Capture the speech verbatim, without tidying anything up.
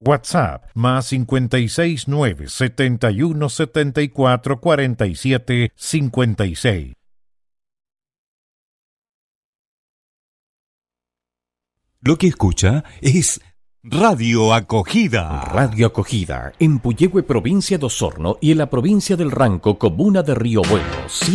WhatsApp más cincuenta y seis nueve setenta y uno setenta y cuatro cuarenta y siete cincuenta y seis. Lo que escucha es Radio Acogida. Radio Acogida, en Puyehue, provincia de Osorno, y en la provincia del Ranco, comuna de Río Bueno.